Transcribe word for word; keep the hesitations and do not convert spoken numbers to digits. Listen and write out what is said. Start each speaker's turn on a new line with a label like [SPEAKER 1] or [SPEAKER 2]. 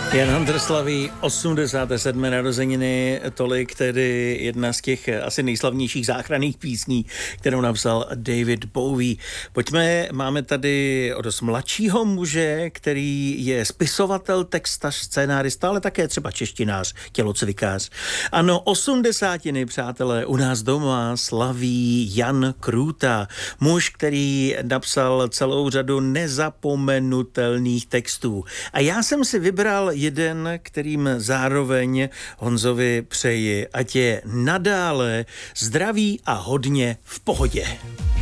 [SPEAKER 1] Jan Hunter slaví osmdesáté sedmé narozeniny, tolik tedy jedna z těch asi nejslavnějších záchranných písní, kterou napsal David Bowie. Pojďme, máme tady o dost mladšího muže, který je spisovatel, textař, scénárista, ale také třeba češtinář, tělocvikář. Ano, osmdesátiny, přátelé, u nás doma slaví Jan Krůta, muž, který napsal celou řadu nezapomenutelných textů. A já jsem si vybral jeden, kterým zároveň Honzovi přeji, ať je nadále zdraví a hodně v pohodě.